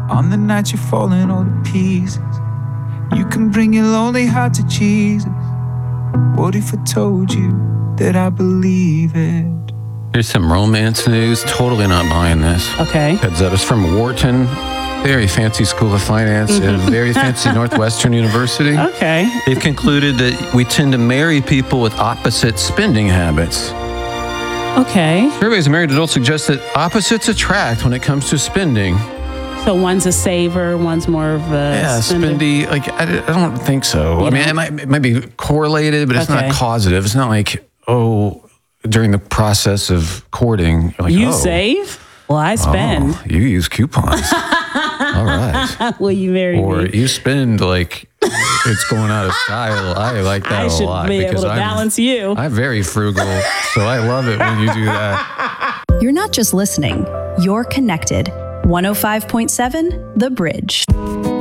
On the night you're falling all to pieces, you can bring your lonely heart to Jesus. What if I told you that I believe it? Here's some romance news. Totally not buying this. Okay. Heads up. It's from Wharton, very fancy school of finance and very fancy Northwestern University. Okay. They've concluded that we tend to marry people with opposite spending habits. Okay. Surveys of married adults suggest that opposites attract when it comes to spending. So one's a saver, one's more of a spender. Spendy. Like, I don't think so. I mean, it might be correlated, but it's not causative. It's not like, during the process of courting, like, you save? Well, I spend. Oh, you use coupons. All right. Will you marry me? Or you spend like it's going out of style. I like that a lot. I should be able to balance you. I'm very frugal, so I love it when you do that. You're not just listening, you're connected. 105.7 The Bridge.